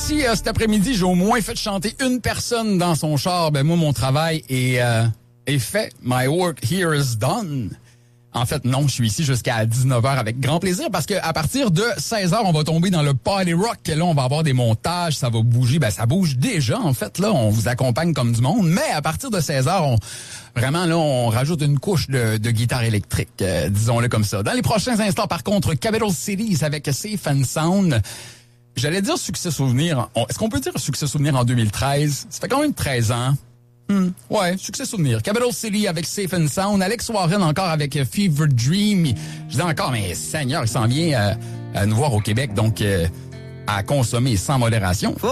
si cet après-midi, j'ai au moins fait chanter une personne dans son char, ben moi, mon travail est fait. My work here is done. En fait, non, je suis ici jusqu'à 19h avec grand plaisir parce que à partir de 16h, on va tomber dans le party rock. Là, on va avoir des montages, ça va bouger. Ben, ça bouge déjà, en fait. Là, on vous accompagne comme du monde. Mais à partir de 16h, on rajoute une couche de guitare électrique, disons-le comme ça. Dans les prochains instants, par contre, Capital Cities avec Safe and Sound. J'allais dire succès souvenir. Est-ce qu'on peut dire succès souvenir en 2013? Ça fait quand même 13 ans. Ouais, succès souvenir. Capital City avec Safe and Sound. Alex Warren encore avec Fever Dream. Je dis encore, mais Seigneur, il s'en vient à nous voir au Québec. Donc, à consommer sans modération.